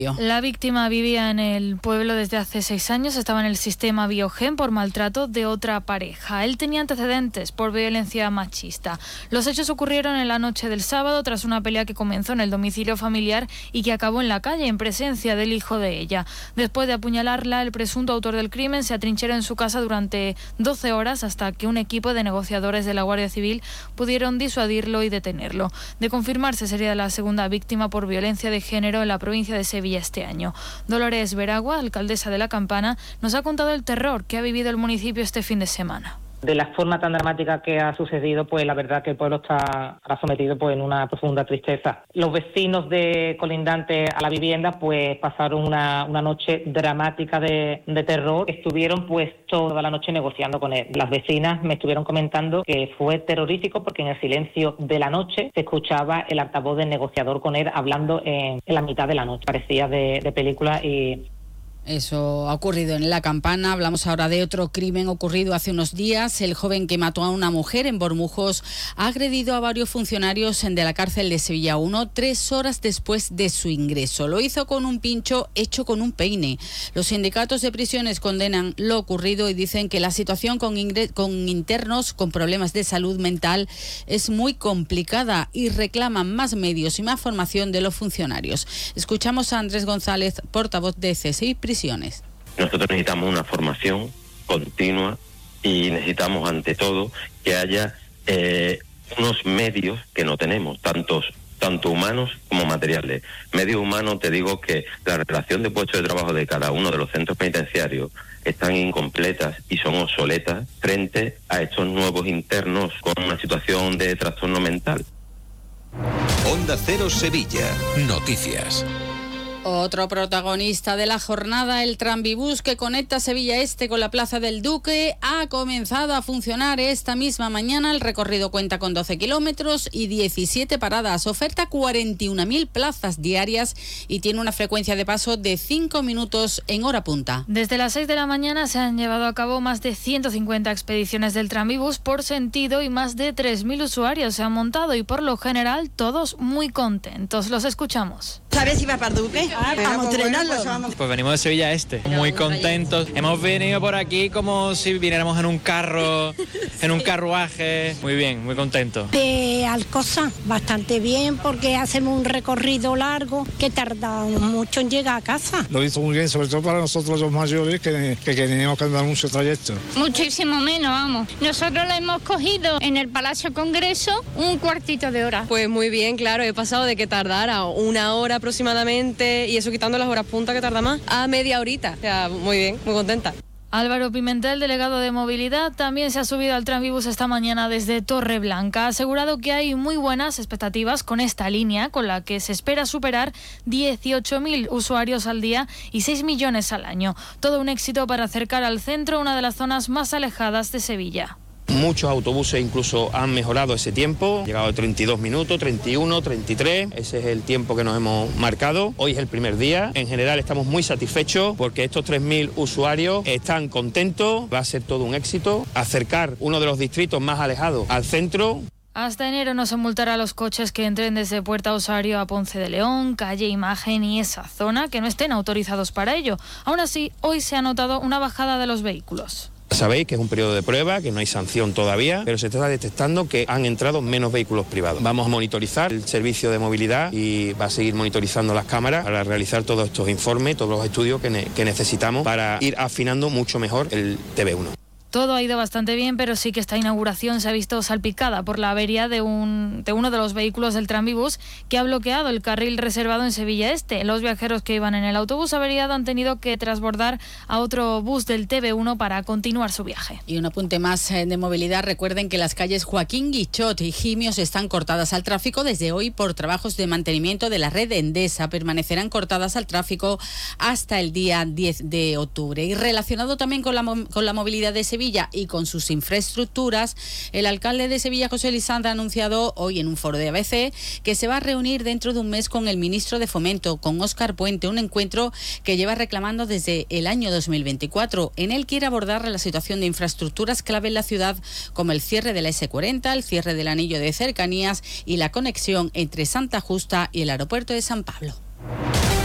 La víctima vivía en el pueblo desde hace 6 años, estaba en el sistema Biogen por maltrato de otra pareja. Él tenía antecedentes por violencia machista. Los hechos ocurrieron en la noche del sábado tras una pelea que comenzó en el domicilio familiar y que acabó en la calle en presencia del hijo de ella. Después de apuñalarla, el presunto autor del crimen se atrincheró en su casa durante 12 horas hasta que un equipo de negociadores de la Guardia Civil pudieron disuadirlo y detenerlo. De confirmarse, sería la segunda víctima por violencia de género en la provincia de Sevilla este año. Dolores Veragua, alcaldesa de La Campana, nos ha contado el terror que ha vivido el municipio este fin de semana. De la forma tan dramática que ha sucedido, pues la verdad que el pueblo está sometido pues en una profunda tristeza. Los vecinos de colindantes a la vivienda pues pasaron una noche dramática de terror. Estuvieron pues toda la noche negociando con él. Las vecinas me estuvieron comentando que fue terrorífico porque en el silencio de la noche se escuchaba el altavoz del negociador con él hablando en la mitad de la noche. Parecía de película y... Eso ha ocurrido en La Campana. Hablamos ahora de otro crimen ocurrido hace unos días. El joven que mató a una mujer en Bormujos ha agredido a varios funcionarios de la cárcel de Sevilla 1 3 horas después de su ingreso. Lo hizo con un pincho hecho con un peine. Los sindicatos de prisiones condenan lo ocurrido y dicen que la situación con internos con problemas de salud mental es muy complicada y reclaman más medios y más formación de los funcionarios. Escuchamos a Andrés González, portavoz de CSI Prisiones. Nosotros necesitamos una formación continua y necesitamos ante todo que haya unos medios que no tenemos, tanto humanos como materiales. Medios humanos, te digo que la relación de puestos de trabajo de cada uno de los centros penitenciarios están incompletas y son obsoletas frente a estos nuevos internos con una situación de trastorno mental. Onda Cero Sevilla. Noticias. Otro protagonista de la jornada, el tranvibús que conecta Sevilla Este con la Plaza del Duque, ha comenzado a funcionar esta misma mañana. El recorrido cuenta con 12 kilómetros y 17 paradas. Oferta 41.000 plazas diarias y tiene una frecuencia de paso de 5 minutos en hora punta. Desde las 6 de la mañana se han llevado a cabo más de 150 expediciones del tranvibús por sentido y más de 3.000 usuarios se han montado y por lo general todos muy contentos. Los escuchamos. ¿Sabes si va para Duque? Vamos a entrenarlo. Pues venimos de Sevilla Este, muy contentos. Hemos venido por aquí como si viniéramos en un carro, en un carruaje. Muy bien, muy contentos. De Alcosa, bastante bien porque hacemos un recorrido largo que tarda mucho en llegar a casa. Lo hizo muy bien, sobre todo para nosotros los mayores que tenemos que andar mucho trayecto. Muchísimo menos, vamos. Nosotros lo hemos cogido en el Palacio Congreso un cuartito de hora. Pues muy bien, claro, he pasado de que tardara 1 hora aproximadamente, y eso quitando las horas punta que tarda más, a media horita. O sea, muy bien, muy contenta. Álvaro Pimentel, delegado de Movilidad, también se ha subido al tranvibús esta mañana desde Torreblanca. Ha asegurado que hay muy buenas expectativas con esta línea, con la que se espera superar 18.000 usuarios al día y 6 millones al año. Todo un éxito para acercar al centro una de las zonas más alejadas de Sevilla. Muchos autobuses incluso han mejorado ese tiempo, llegado a 32 minutos, 31, 33, ese es el tiempo que nos hemos marcado. Hoy es el primer día, en general estamos muy satisfechos porque estos 3.000 usuarios están contentos, va a ser todo un éxito, acercar uno de los distritos más alejados al centro. Hasta enero no se multará a los coches que entren desde Puerta Osario a Ponce de León, calle Imagen y esa zona que no estén autorizados para ello. Aún así, hoy se ha notado una bajada de los vehículos. Sabéis que es un periodo de prueba, que no hay sanción todavía, pero se está detectando que han entrado menos vehículos privados. Vamos a monitorizar el servicio de movilidad y va a seguir monitorizando las cámaras para realizar todos estos informes, todos los estudios que necesitamos para ir afinando mucho mejor el TV1. Todo ha ido bastante bien, pero sí que esta inauguración se ha visto salpicada por la avería de uno de los vehículos del tranvibús que ha bloqueado el carril reservado en Sevilla Este. Los viajeros que iban en el autobús averiado han tenido que transbordar a otro bus del TV1 para continuar su viaje. Y un apunte más de movilidad. Recuerden que las calles Joaquín Guichot y Gimios están cortadas al tráfico desde hoy por trabajos de mantenimiento de la red Endesa. Permanecerán cortadas al tráfico hasta el día 10 de octubre. Y relacionado también con la movilidad de Sevilla y con sus infraestructuras, el alcalde de Sevilla, José Lizán, ha anunciado hoy en un foro de ABC que se va a reunir dentro de un mes con el ministro de Fomento, con Óscar Puente, un encuentro que lleva reclamando desde el año 2024. En él quiere abordar la situación de infraestructuras clave en la ciudad, como el cierre de la S40, el cierre del anillo de cercanías y la conexión entre Santa Justa y el aeropuerto de San Pablo.